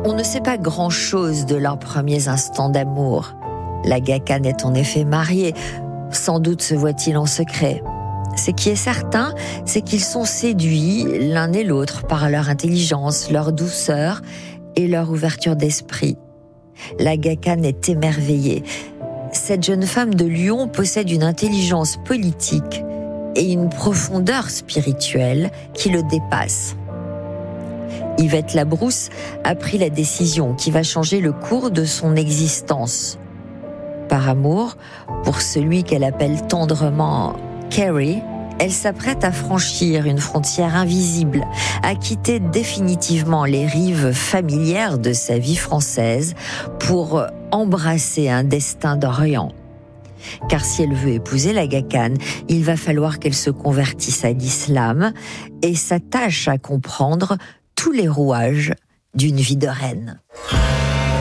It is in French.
On ne sait pas grand-chose de leurs premiers instants d'amour. L'Aga Khan est en effet marié, sans doute se voit-il en secret. Ce qui est certain, c'est qu'ils sont séduits l'un et l'autre par leur intelligence, leur douceur et leur ouverture d'esprit. L'Aga Khan est émerveillée. Cette jeune femme de Lyon possède une intelligence politique et une profondeur spirituelle qui le dépasse. Yvette Labrousse a pris la décision qui va changer le cours de son existence. Par amour pour celui qu'elle appelle tendrement Carrie, elle s'apprête à franchir une frontière invisible, à quitter définitivement les rives familières de sa vie française pour embrasser un destin d'Orient. Car si elle veut épouser l'Aga Khan, il va falloir qu'elle se convertisse à l'islam et s'attache à comprendre tous les rouages d'une vie de reine.